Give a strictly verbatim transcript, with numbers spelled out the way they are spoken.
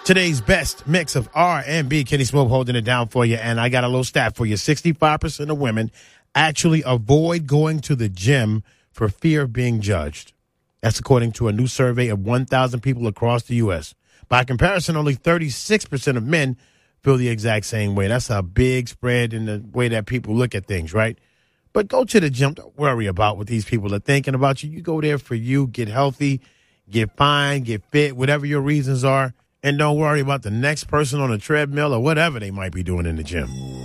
Today's best mix of R and B. Kenny Smoke holding it down for you. And I got a little stat for you. sixty-five percent of women actually avoid going to the gym for fear of being judged. That's according to a new survey of one thousand people across the U S. By comparison, only thirty-six percent of men feel the exact same way. That's a big spread in the way that people look at things, right? But go to the gym. Don't worry about what these people are thinking about you. You go there for you. Get healthy, get fine, get fit, whatever your reasons are. And don't worry about the next person on the treadmill or whatever they might be doing in the gym.